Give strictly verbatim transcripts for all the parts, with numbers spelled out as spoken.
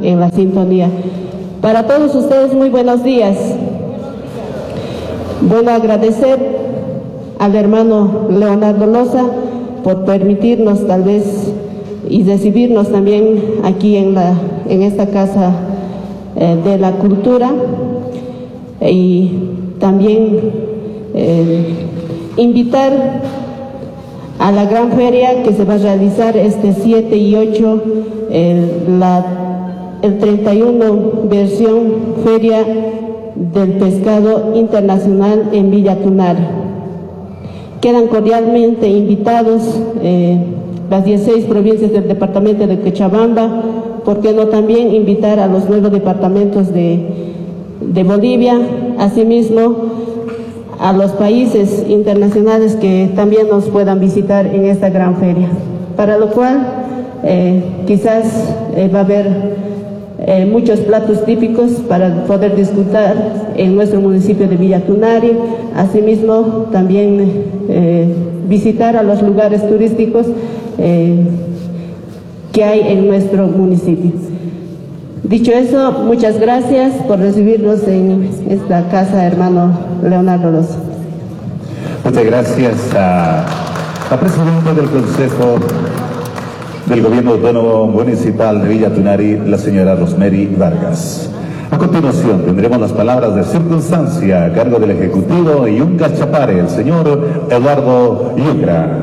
en la sintonía. Para todos ustedes, muy buenos días. Bueno, agradecer al hermano Leonardo Loza por permitirnos tal vez y recibirnos también aquí en, la, en esta Casa eh, de la Cultura, y también eh, invitar a la gran feria que se va a realizar este siete y ocho, eh, la, el treinta y uno versión Feria del Pescado Internacional en Villa Tunari. Quedan cordialmente invitados eh, las dieciséis provincias del departamento de Cochabamba, por qué no también invitar a los nuevos departamentos de, de Bolivia, asimismo a los países internacionales que también nos puedan visitar en esta gran feria, para lo cual eh, quizás eh, va a haber eh, muchos platos típicos para poder disfrutar en nuestro municipio de Villa Tunari, asimismo también eh, visitar a los lugares turísticos eh, que hay en nuestro municipio. Dicho eso, muchas gracias por recibirnos en esta casa, hermano Leonardo Loza. Muchas gracias a la presidenta del Consejo del Gobierno Autónomo Municipal de Villa Tunari, la señora Rosemary Vargas. A continuación tendremos las palabras de circunstancia a cargo del Ejecutivo y un gachapare, el señor Eduardo Yucra.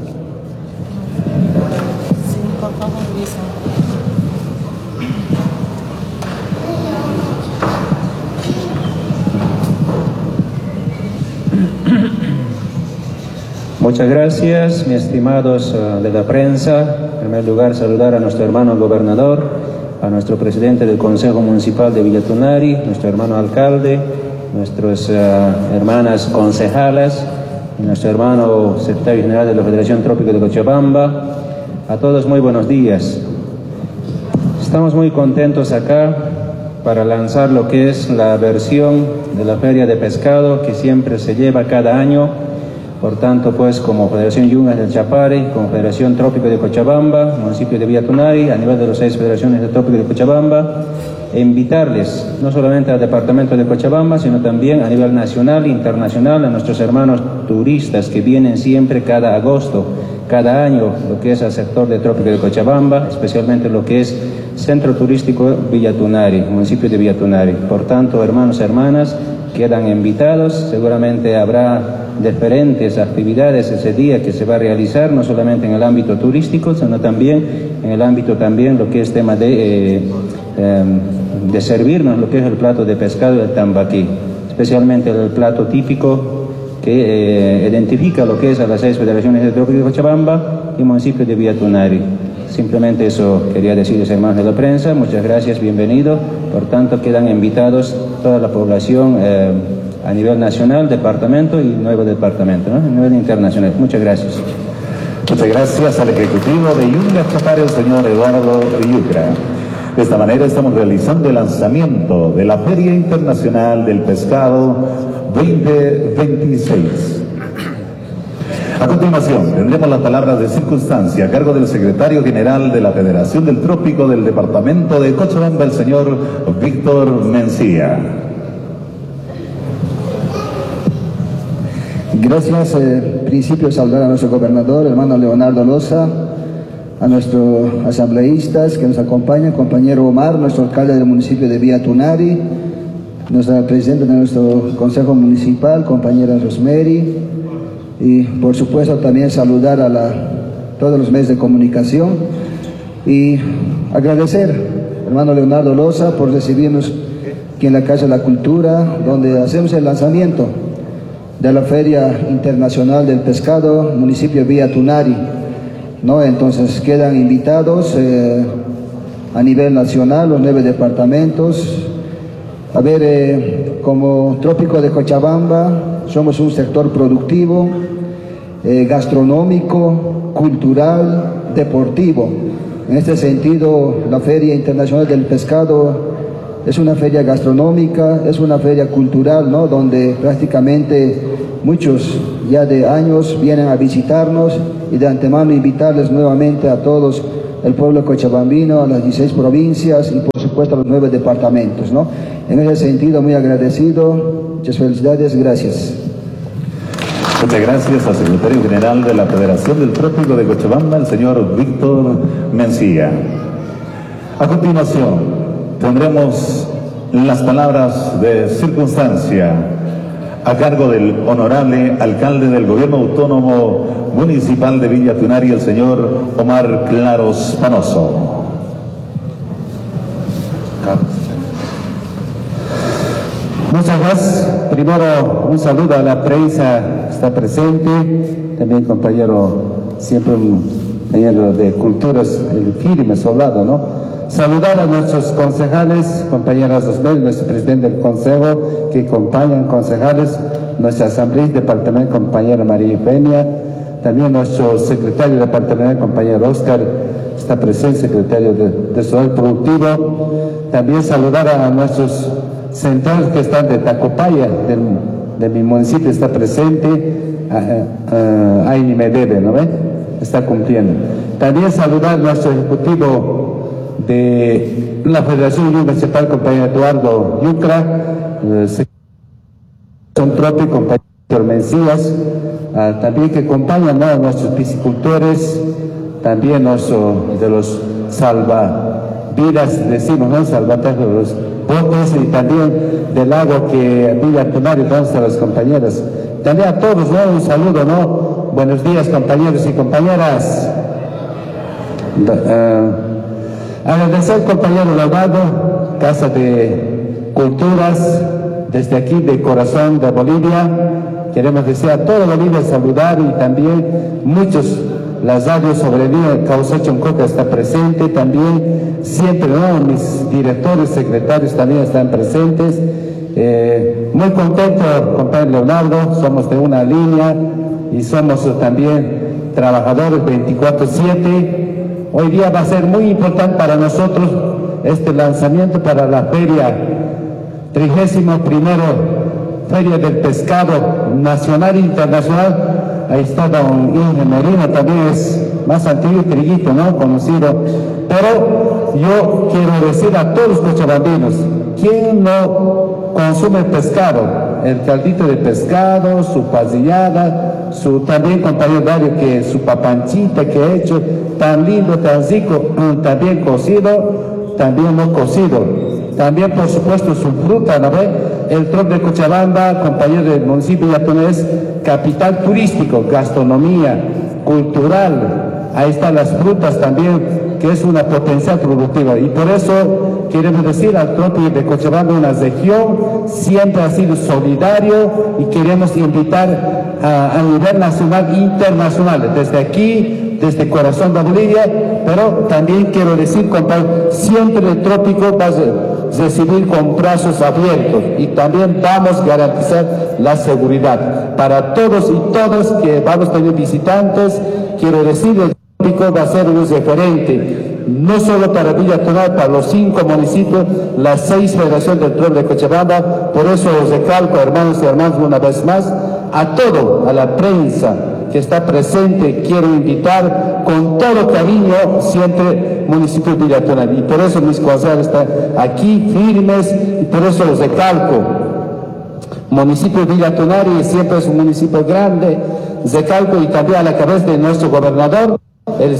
Muchas gracias, mis estimados uh, de la prensa. En primer lugar, saludar a nuestro hermano gobernador, a nuestro presidente del Consejo Municipal de Villa Tunari, nuestro hermano alcalde, nuestras uh, hermanas concejalas, nuestro hermano secretario general de la Federación Trópica de Cochabamba. A todos muy buenos días. Estamos muy contentos acá para lanzar lo que es la versión de la Feria de Pescado que siempre se lleva cada año. Por tanto, pues, como Federación Yungas del Chapare, como Federación Trópica de Cochabamba, municipio de Villa Tunari, a nivel de las seis federaciones de Trópico de Cochabamba, e invitarles, no solamente al departamento de Cochabamba, sino también a nivel nacional e internacional, a nuestros hermanos turistas que vienen siempre cada agosto, cada año, lo que es el sector de Trópico de Cochabamba, especialmente lo que es Centro Turístico Villa Tunari, municipio de Villa Tunari. Por tanto, hermanos y hermanas, quedan invitados. Seguramente habrá diferentes actividades ese día que se va a realizar, no solamente en el ámbito turístico, sino también en el ámbito también lo que es tema de, eh, eh, de servirnos lo que es el plato de pescado del tambaquí, especialmente el plato típico que eh, identifica lo que es a las seis federaciones de Trópico de Cochabamba y municipio de Villa Tunari. Simplemente eso quería decirles, hermanos de la prensa. Muchas gracias, bienvenido. Por tanto, quedan invitados toda la población eh, a nivel nacional, departamento y nuevo departamento, ¿no? A nivel internacional. Muchas gracias. Muchas gracias al Ejecutivo de Yungas Chapare, el señor Eduardo Yucra. De esta manera estamos realizando el lanzamiento de la Feria Internacional del Pescado veinte veintiséis. A continuación, tendremos las palabras de circunstancia a cargo del secretario general de la Federación del Trópico del Departamento de Cochabamba, el señor Víctor Mencía. Gracias. En principio, saludar a nuestro gobernador, hermano Leonardo Loza, a nuestros asambleístas que nos acompañan, compañero Omar, nuestro alcalde del municipio de Villa Tunari, nuestra presidenta de nuestro Consejo Municipal, compañera Rosemary, y por supuesto también saludar a la, todos los medios de comunicación y agradecer, hermano Leonardo Loza, por recibirnos aquí en la Casa de la Cultura, donde hacemos el lanzamiento de la Feria Internacional del Pescado, municipio de Villa Tunari, ¿no? Entonces quedan invitados eh, a nivel nacional los nueve departamentos. A ver, eh, como Trópico de Cochabamba somos un sector productivo, eh, gastronómico, cultural, deportivo. En este sentido, la Feria Internacional del Pescado es una feria gastronómica, es una feria cultural, ¿no? Donde prácticamente muchos ya de años vienen a visitarnos, y de antemano invitarles nuevamente a todos el pueblo cochabambino, a las dieciséis provincias y por supuesto supuesto a los nueve departamentos, ¿no? En ese sentido, muy agradecido, muchas felicidades, gracias. Muchas gracias al secretario general de la Federación del Trópico de Cochabamba, el señor Víctor Mencía. A continuación, tendremos las palabras de circunstancia a cargo del honorable alcalde del Gobierno Autónomo Municipal de Villa Tunari, el señor Omar Claros Panoso. Muchas gracias. Primero, un saludo a la prensa que está presente, también compañero, siempre un compañero de culturas, el firme soldado, ¿no? Saludar a nuestros concejales, compañeras Osmel, nuestro presidente del consejo, que acompañan concejales, nuestra asambleísta departamental, compañera María Peña, también nuestro secretario departamental, compañero Oscar, está presente, secretario de Desarrollo Productivo. También saludar a nuestros centrales que están de Tacopaya, del, de mi municipio, está presente, ahí ni me debe, ¿no ve? Está cumpliendo. También saludar a nuestro ejecutivo de la Federación Municipal, compañero Eduardo Yucra, eh, son propios compañeros Mencías, ah, también que acompañan, ¿no?, a nuestros piscicultores, también nuestro, de los salvavidas, decimos, ¿no?, salvatajes de los botes, y también del lago que Villa Tunari, donde están las compañeras. También a todos, ¿no?, un saludo, ¿no? Buenos días, compañeros y compañeras. Uh, Agradecer al compañero Leonardo, Casa de Culturas, desde aquí de corazón de Bolivia. Queremos decir a toda Bolivia saludar, y también muchos, las radios sobre el Causa Choncoca está presente, también siempre, ¿no?, mis directores, secretarios también están presentes. Eh, muy contento, compañero Leonardo, somos de una línea y somos también trabajadores veinticuatro siete. Hoy día va a ser muy importante para nosotros este lanzamiento para la feria, trigésimo primero Feria del Pescado Nacional e Internacional. Ahí está don Inge Merino, también es más antiguo, Triguito, ¿no?, conocido. Pero yo quiero decir a todos los cochabambinos, ¿quién no consume pescado? El caldito de pescado, su pasillada, su también, compañero Dario, que su papanchita que he hecho, tan lindo, tan rico, también cocido, también no cocido. También, por supuesto, su fruta, ¿no ve? El Trop de Cochabamba, compañero del municipio de Villa es capital turístico, gastronomía, cultural. Ahí están las frutas también, que es una potencial productiva. Y por eso queremos decir al Trop de Cochabamba, una región, siempre ha sido solidario, y queremos invitar a, a nivel nacional e internacional, desde aquí, desde corazón de Bolivia. Pero también quiero decir, compañero, siempre el trópico va a recibir con brazos abiertos, y también vamos a garantizar la seguridad para todos y todas que vamos a tener visitantes. Quiero decir, el trópico va a ser un referente, no solo para Villa Tunari, para los cinco municipios, las seis federaciones del Trop de Cochabamba. Por eso os recalco, hermanos y hermanas, una vez más, a todo, a la prensa que está presente, quiero invitar con todo cariño siempre municipio de Villa Tunari, y por eso mis concejales están aquí firmes, y por eso los recalco. Municipio de Villa Tunari siempre es un municipio grande, recalco, y también a la cabeza de nuestro gobernador, el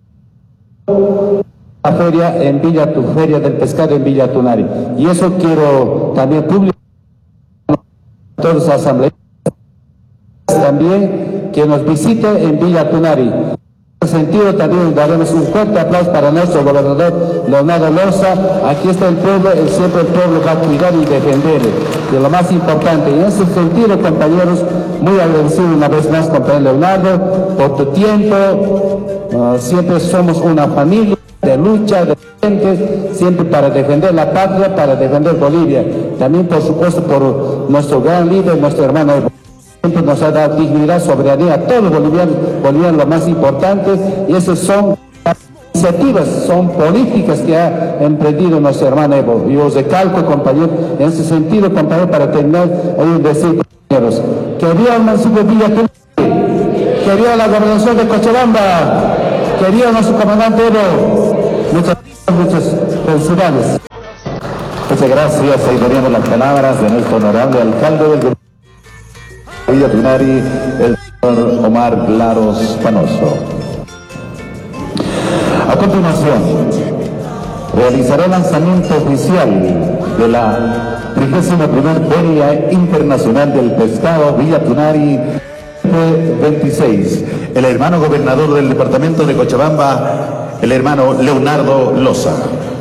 la feria en Villa Tu Feria del Pescado en Villa Tunari, y eso quiero también publicar a todos los asambleístas también que nos visite en Villa Tunari. En ese sentido también daremos un fuerte aplauso para nuestro gobernador Leonardo Loza. Aquí está el pueblo, y siempre el pueblo va a cuidar y defender de lo más importante. Y en ese sentido, compañeros, muy agradecido una vez más, compañero Leonardo, por tu tiempo. Uh, siempre somos una familia de lucha, de gente, siempre para defender la patria, para defender Bolivia. También, por supuesto, por nuestro gran líder, nuestro hermano Evo. Siempre nos ha dado dignidad, soberanía a todos los bolivianos, bolivianos lo más importante, y esas son iniciativas, son políticas que ha emprendido nuestro hermano Evo. Y os recalco, compañero, en ese sentido, compañero, para terminar, hoy decir, compañeros, que viva el municipio de Villa Tunari, que viva la gobernación de Cochabamba, que viva nuestro comandante Evo. Muchas, muchas felicidades. Muchas gracias. Ahí teníamos las palabras de nuestro honorable alcalde del gobierno de Villa Tunari, el señor Omar Laros Panoso. A continuación, realizará el lanzamiento oficial de la trigésima primera Feria Internacional del Pescado Villa Tunari veintiséis. El hermano gobernador del departamento de Cochabamba, el hermano Leonardo Loza.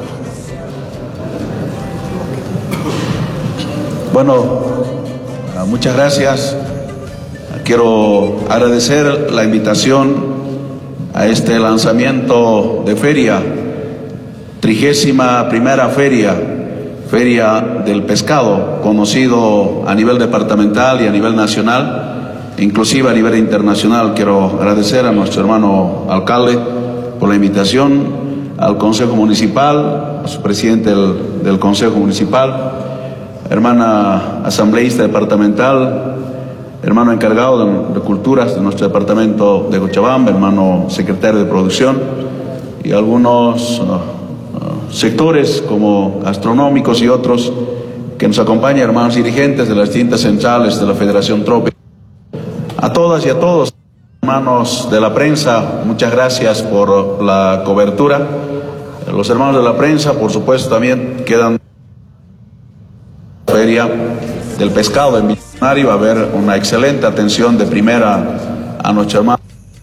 Bueno, muchas gracias. Quiero agradecer la invitación a este lanzamiento de feria, trigésima primera feria, Feria del Pescado, conocido a nivel departamental y a nivel nacional, inclusive a nivel internacional. Quiero agradecer a nuestro hermano alcalde por la invitación, al Consejo Municipal, a su presidente del, del Consejo Municipal, hermana asambleísta departamental, hermano encargado de, de culturas de nuestro departamento de Cochabamba, hermano secretario de producción y algunos uh, uh, sectores como gastronómicos y otros que nos acompañan, hermanos dirigentes de las distintas centrales de la Federación Trópica. A todas y a todos, hermanos de la prensa, muchas gracias por la cobertura. Los hermanos de la prensa, por supuesto, también quedan Feria del Pescado en Villa Tunari. Va a haber una excelente atención de primera a nuestro hermano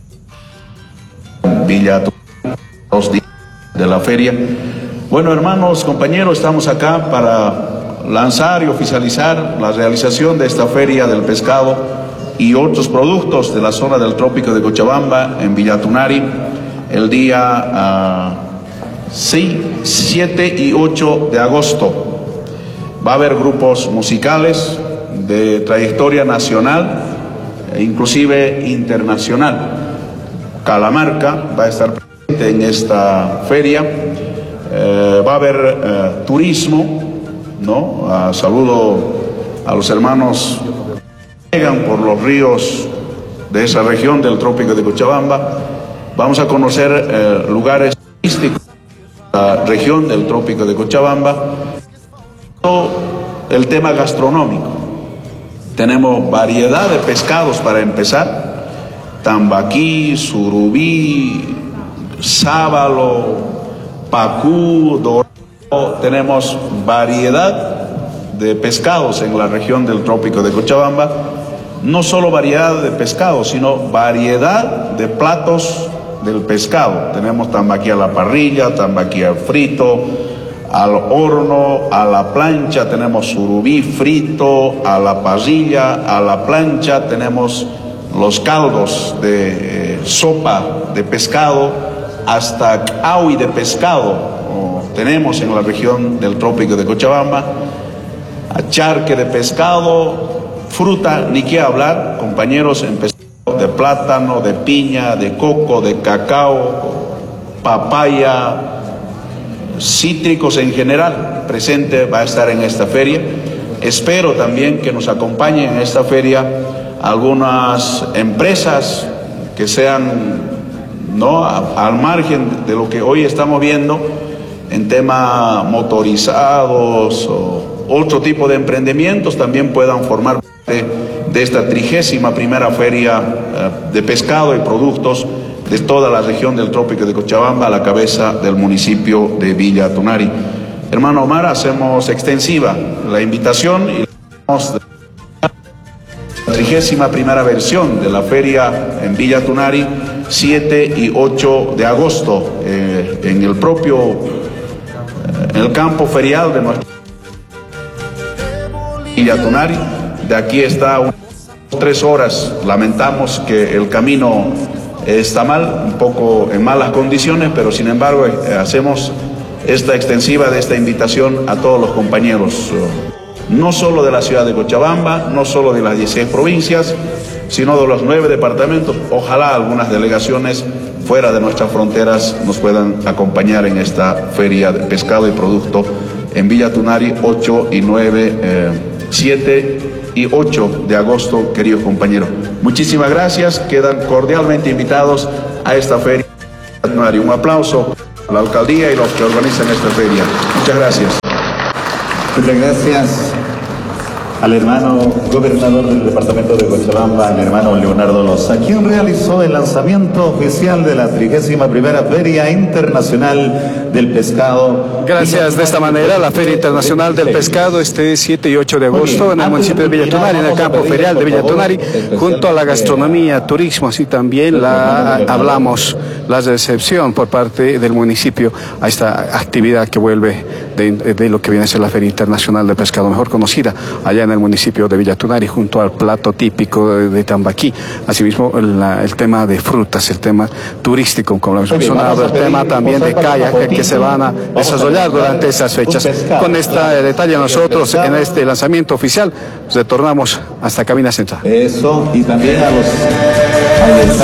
Villa Tunari, dos días de la feria. Bueno, hermanos, compañeros, estamos acá para lanzar y oficializar la realización de esta Feria del Pescado y otros productos de la zona del Trópico de Cochabamba en Villa Tunari el día uh, siete y ocho de agosto. Va a haber grupos musicales de trayectoria nacional e inclusive internacional. Calamarca va a estar presente en esta feria. Eh, va a haber eh, turismo, ¿no? Uh, saludo a los hermanos que llegan por los ríos de esa región del Trópico de Cochabamba. Vamos a conocer eh, lugares turísticos de la región del Trópico de Cochabamba. El tema gastronómico. Tenemos variedad de pescados para empezar: tambaquí, surubí, sábalo, pacú, dorado. Tenemos variedad de pescados en la región del Trópico de Cochabamba. No solo variedad de pescados, sino variedad de platos del pescado. Tenemos tambaquí a la parrilla, tambaquí al frito, al horno, a la plancha. Tenemos surubí frito, a la parrilla, a la plancha. Tenemos los caldos de eh, sopa de pescado, hasta caui de pescado o tenemos en la región del Trópico de Cochabamba, acharque de pescado, fruta, ni qué hablar, compañeros, en pescado de plátano, de piña, de coco, de cacao, papaya, cítricos en general. Presente va a estar en esta feria. Espero también que nos acompañen en esta feria algunas empresas que sean, ¿no?, a, al margen de lo que hoy estamos viendo en temas motorizados o otro tipo de emprendimientos, también puedan formar parte de esta trigésima primera feria uh, de pescado y productos de toda la región del Trópico de Cochabamba, a la cabeza del municipio de Villa Tunari. Hermano Omar, hacemos extensiva la invitación y la trigésima primera versión de la feria en Villa Tunari, siete y ocho de agosto, eh, en el propio, eh, en el campo ferial de nuestra Villa Tunari. De aquí está unas tres horas. Lamentamos que el camino está mal, un poco en malas condiciones, pero sin embargo eh, hacemos esta extensiva de esta invitación a todos los compañeros, no solo de la ciudad de Cochabamba, no solo de las dieciséis provincias, sino de los nueve departamentos. Ojalá algunas delegaciones fuera de nuestras fronteras nos puedan acompañar en esta feria de pescado y producto en Villa Tunari, ocho y nueve, eh, siete y ocho de agosto, queridos compañeros. Muchísimas gracias, quedan cordialmente invitados a esta feria. Un aplauso a la alcaldía y los que organizan esta feria. Muchas gracias. Muchas gracias al hermano gobernador del departamento de Cochabamba, el hermano Leonardo Loza, quien realizó el lanzamiento oficial de la trigésima primera Feria Internacional del Pescado. Gracias. De esta manera, la Feria Internacional del Pescado este siete y ocho de agosto en el municipio de Villa Tunari, en el campo ferial de Villa Tunari, junto a la gastronomía, turismo, así también la hablamos, la recepción por parte del municipio a esta actividad que vuelve de, de lo que viene a ser la Feria Internacional del Pescado, mejor conocida allá en el municipio de Villa Tunari, junto al plato típico de, de Tambaquí. Asimismo, la, el tema de frutas, el tema turístico, como lo hemos mencionado, el tema también de kayak que se van a desarrollar durante esas fechas. Con este detalle nosotros en este lanzamiento oficial retornamos hasta Cabina Central. Eso, y también a los...